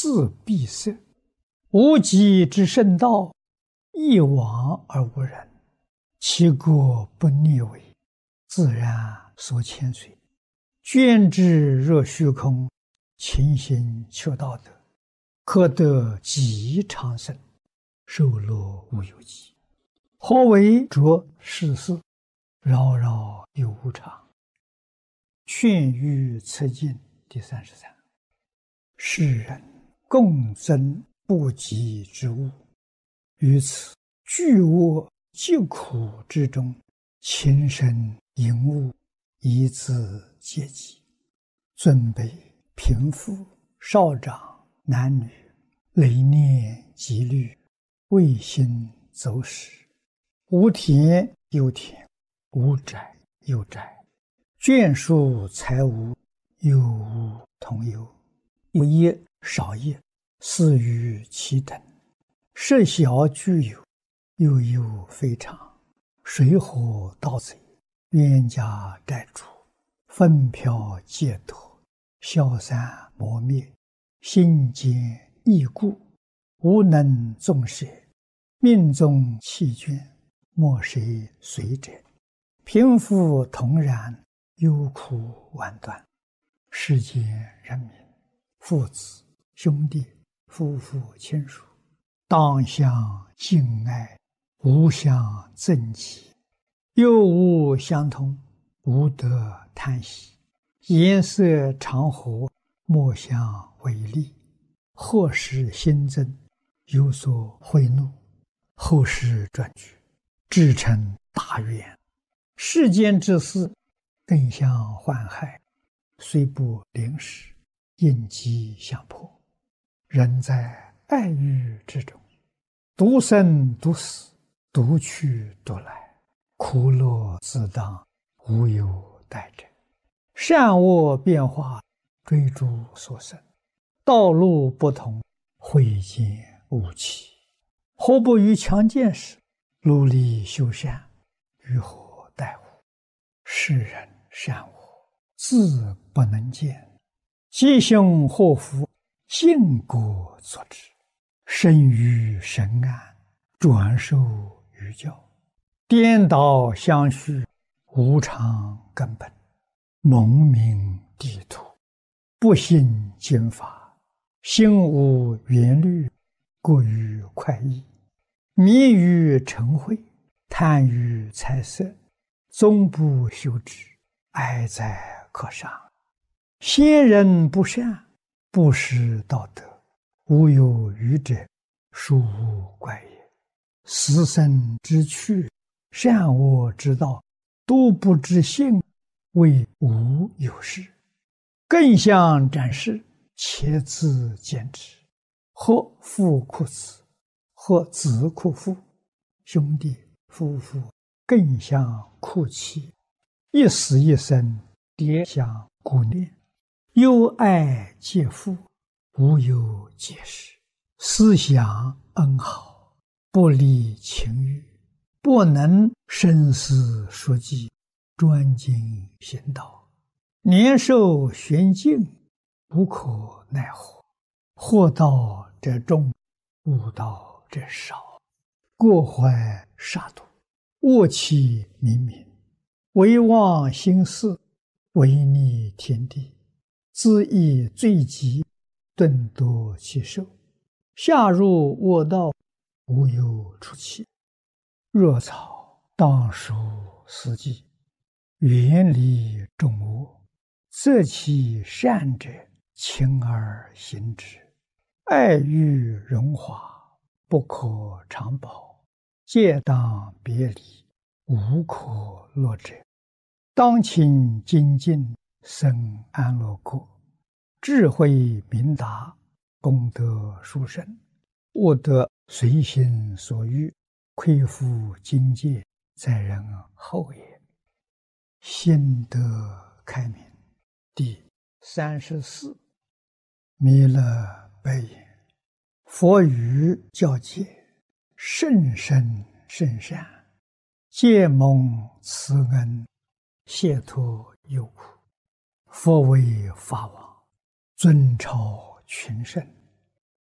自闭塞。无极之圣道，一往而无人，其国不逆为，自然所牵随。捐之若虚空，勤行求道德，可得极长生，寿乐无有极。何为着世事，扰扰有无常。劝喻策进第33。世人共争不及之物，于此巨恶疾苦之中，情深淫恶，以自戒己。尊卑贫富少长男女，累念积虑，未心走使。无田有田，无宅有宅，眷属财物，有无同有。有业少业，似于其等。设小具有，又有非常。水火盗贼，冤家债主，纷飘戒脱，消散磨灭，心坚易固，无能纵舍，命中弃捐，莫谁随者。贫富同然，忧苦万端。世间人民，父子兄弟夫妇亲属，当相敬爱，无相憎忌，又无相同，无得贪喜。颜色常和，莫相违逆。或使心增，有所贿赂，后世转举，至成大愿。世间之事，更相患害，虽不临时，应机相迫。人在爱欲之中，独生独死，独去独来，苦乐自当，无有待者。善恶变化，追逐所生，道路不同，慧见无期。何不于强健时，努力修善，于何待乎？世人善恶，自不能见，吉凶祸福，尽果作之。生于神安，转受于教。颠倒相续，无常根本。蒙明地土，不信经法，心无缘虑，过于快意。迷于尘秽，贪于财色，终不修之，哀哉可伤。先人不善，不识道德，无有愚者，殊无怪也。死生之趣，善恶之道，都不知性，谓无有事。更相展示，且自见之。或父哭子，或子哭父，兄弟夫妇更相哭泣，一死一生，迭相顾念。忧爱皆父，无有解释。思想恩好，不离情欲，不能深思熟记，专精行道。年寿玄静，无可奈何。祸道者众，悟道者少。过怀杀戮，恶气冥冥，唯忘心事，违逆天地，自益罪极，顿夺其寿。下入恶道，无有出期。若草当属四季，远离众恶，择其善者，勤而行之。爱欲荣华，不可长保，戒当别离，无可乐者。当勤精进，生安乐国。智慧明达，功德殊胜，悟得随心所欲，亏负境界，在人后也。心得开明第34。弥勒白言：佛语教戒，甚深甚善，皆蒙慈恩，解脱忧苦。佛为法王，尊超群圣，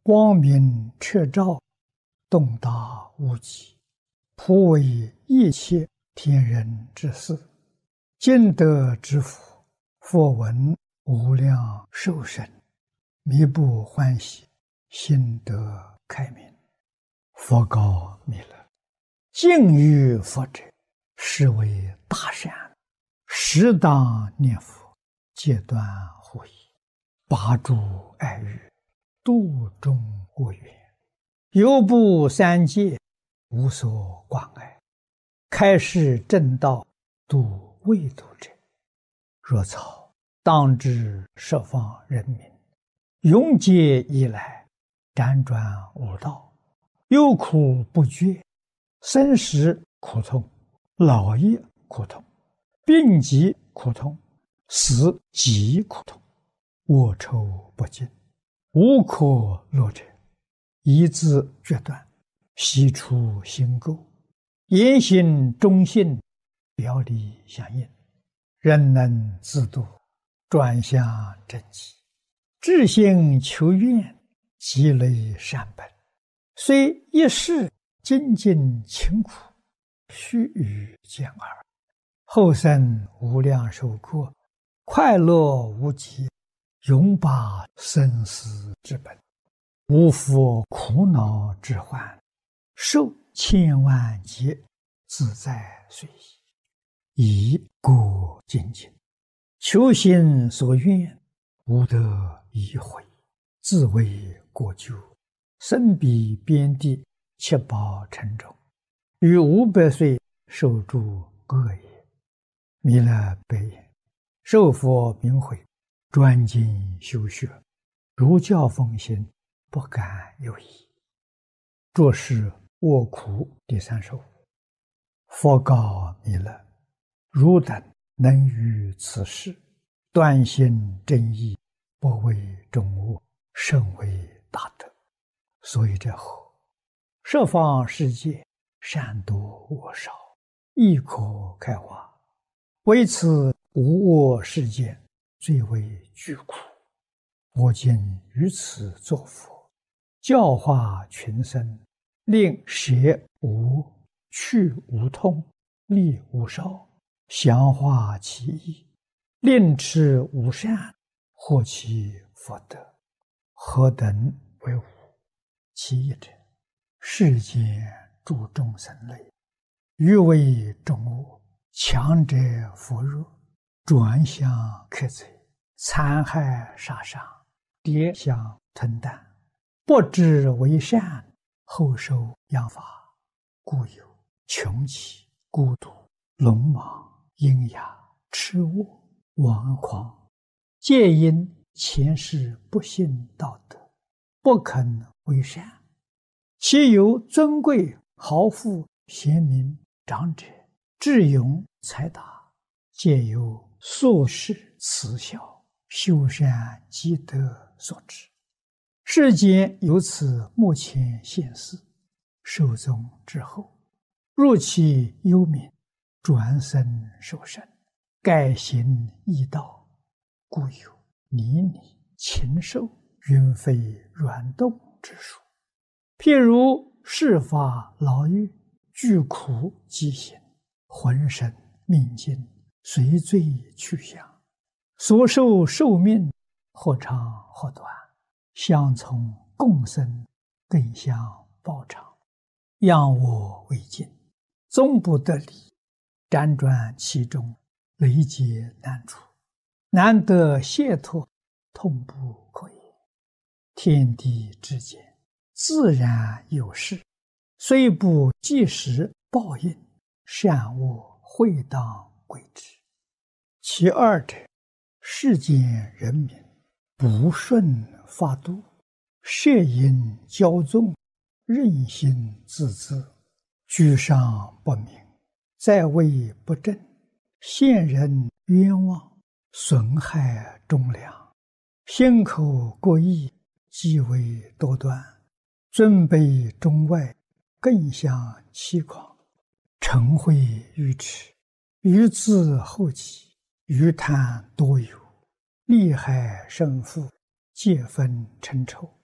光明彻照，洞达无极，普为一切天人之事。尽德之福，佛闻无量寿生，弥不欢喜，心得开明。佛告弥勒：敬于佛者，是为大善，适当念佛，戒断护疑，拔诸爱欲，度众恶缘，犹布三界，无所挂碍，开示正道，度未度者。若草当知十方人民，永劫以来，辗转无道，忧苦不绝，生时苦痛，老也苦痛，病疾苦痛，死极苦痛，卧愁不尽，无可乐者，一字决断，悉出心垢，言行忠信，表里相应，人能自度，转向正极，至心求愿，积累善本，虽一世精进勤苦，须臾见耳，后生无量寿过，快乐无极，永拔生死之本，无复苦恼之患，受千万劫，自在随意，以过精进，求心所愿，无得已悔，自为过咎，身彼边地，七宝沉重，于500岁受诸恶业。弥勒白言：受佛名诲，专精修学，如教奉行，不敢有异。着是卧苦第35。佛告弥勒：汝等能于此事，断心正义，不为众恶，甚为大德。所以者何？十方世界，善多恶少，亦可开化。为此无恶世间，最为巨苦。我今于此作佛，教化群生，令舍无、去无痛，利无少，详化其意，令持无善，获其福德。何等为无？其一者，世间诸众生类，欲为众恶，强者扶弱，转向克贼，残害杀伤，跌相吞啖，不知为善，后受殃罚，故有穷奇、孤独、聋盲、喑哑、痴卧、顽狂，皆因前世不信道德，不肯为善。其有尊贵、豪富、贤明、长者、智勇、才达，皆由宿世慈孝、修善积德所致。世间由此目前现世，寿终之后，入其幽冥，转生受生，改行异道，故有泥泞、禽兽、云飞软动之说。譬如世法牢狱，具苦疾行，浑身命尽，随罪去向，所受寿命或长或短，相从共生，更相报偿，仰我为镜，终不得离，辗转其中，累劫难除，难得解脱，痛不可言。天地之间，自然有事，虽不即时报应，善恶会当归之。其二者，世间人民不顺法度，摄引骄纵，任性自恣，居上不明，在位不正，陷人冤枉，损害忠良，心口过意，极为多端，尊卑中外，更相欺诳，嗔恚愚痴，愚自后己，愚贪多有，利害生父，皆分嗔仇，